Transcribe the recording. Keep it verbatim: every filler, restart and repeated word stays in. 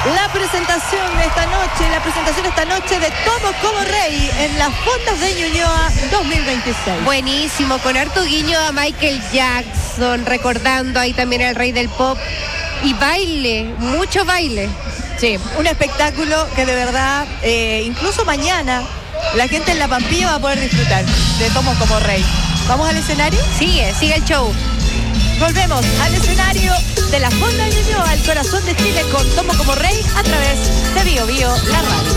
La presentación de esta noche, la presentación esta noche de Tomo como Rey en las Fondas de Ñuñoa dos mil veintiséis. Buenísimo, con harto guiño a Michael Jackson, recordando ahí también al rey del pop. Y baile, mucho baile. Sí, un espectáculo que de verdad, eh, incluso mañana, la gente en La Pampilla va a poder disfrutar de Tomo como Rey. ¿Vamos al escenario? Sigue, sigue el show. Volvemos al escenario de la Fonda de Ñuñoa, al corazón de Chile, con Tomo como Rey a través de Bio Bio, la radio.